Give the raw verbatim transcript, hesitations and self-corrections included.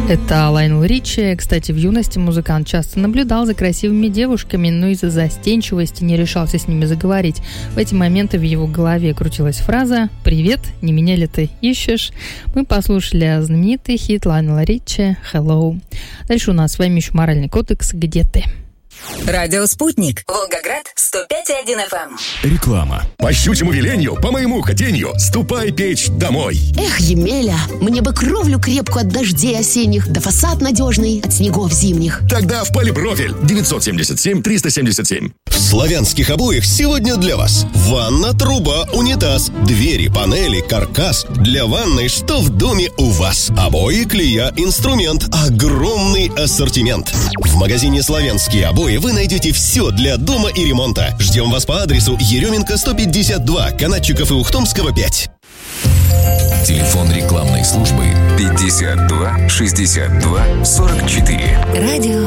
Это Лайонел Ричи. Кстати, в юности музыкант часто наблюдал за красивыми девушками, но из-за застенчивости не решался с ними заговорить. В эти моменты в его голове крутилась фраза «Привет, не меня ли ты ищешь?». Мы послушали знаменитый хит Лайонела Ричи «Hello». Дальше у нас с вами еще «Моральный кодекс. Где ты?». Радио «Спутник». Волгоград, сто пять и один эф эм. Реклама. По щучьему велению, по моему хотению, ступай печь домой. Эх, Емеля, мне бы кровлю крепкую от дождей осенних, да фасад надежный от снегов зимних. Тогда в Полипрофиль. девятьсот семьдесят семь триста семьдесят семь. В славянских обоях сегодня для вас ванна, труба, унитаз, двери, панели, каркас. Для ванной, что в доме у вас. Обои, клея, инструмент. Огромный ассортимент. В магазине «Славянские обои» вы найдете все для дома и ремонта. Ждем вас по адресу Еременко сто пятьдесят два, Канатчиков и Ухтомского пять. Телефон рекламной службы пятьдесят два шестьдесят два сорок четыре. Радио